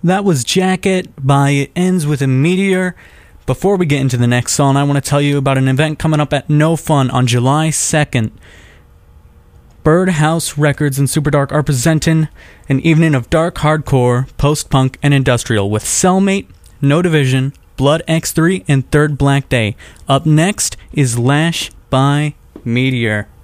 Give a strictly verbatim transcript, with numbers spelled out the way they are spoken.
That was Jacket by It Ends With a Meteor. Before we get into the next song, I want to tell you about an event coming up at No Fun on July second. Birdhouse Records and Superdark are presenting an evening of dark hardcore, post-punk, and industrial with Cellmate, No Division, Blood X three, and Third Black Day. Up next is Lash by Meteor.